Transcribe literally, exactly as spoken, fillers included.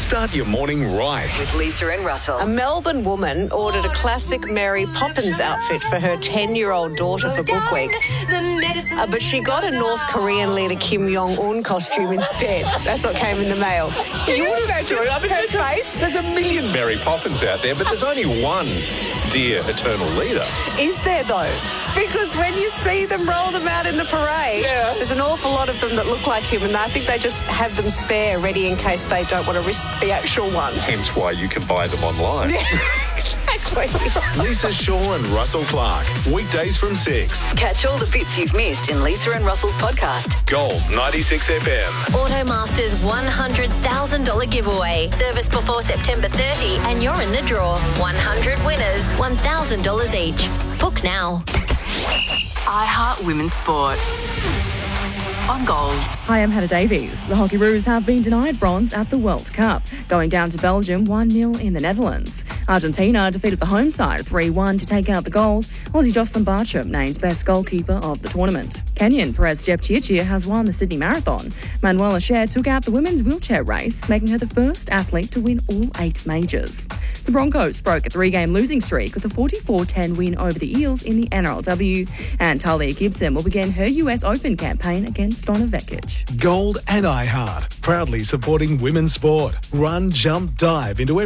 Start your morning right. With Lisa and Russell. A Melbourne woman ordered a classic Mary Poppins outfit for her ten-year-old daughter for Book Week. Uh, but she got a North Korean leader Kim Jong-un costume instead. That's what came in the mail. Can you imagine I mean, her there's, face? a, there's a million Mary Poppins out there, but there's only one dear eternal leader. Is there, though? Because when you see them roll them out in the parade, Yeah. there's an awful lot of them that look like him, and I think they just have them spare, ready in case they don't want to risk the actual one. Hence why you can buy them online. Exactly. Lisa Shaw and Russell Clark. Weekdays from six. Catch all the bits you've missed in Lisa and Russell's podcast. Gold ninety-six F M. Automasters one hundred thousand dollars giveaway. Service before September thirtieth and you're in the draw. one hundred winners, one thousand dollars each. Book now. iHeart Women's Sport. On Gold. Hi, I'm Hannah Davies. The Hockeyroos have been denied bronze at the World Cup, going down to Belgium one nil in the Netherlands. Argentina defeated the home side three one to take out the gold. Aussie Jocelyn Bartram named best goalkeeper of the tournament. Kenyan Perez Jepchirchir has won the Sydney Marathon. Manuela Scher took out the women's wheelchair race, making her the first athlete to win all eight majors. The Broncos broke a three-game losing streak with a forty-four ten win over the Eels in the N R L W, and Talia Gibson will begin her U S Open campaign against Donna Vekic. Gold and iHeart, proudly supporting women's sport. Run, jump, dive into